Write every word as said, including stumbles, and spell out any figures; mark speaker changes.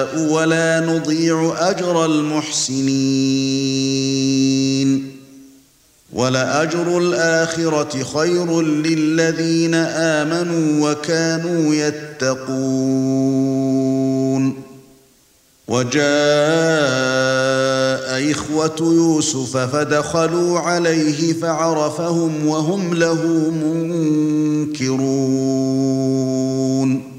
Speaker 1: ولا نضيع أجر المحسنين ولأجر الآخرة خير للذين آمنوا وكانوا يتقون وجاء إخوة يوسف فدخلوا عليه فعرفهم وهم له منكرون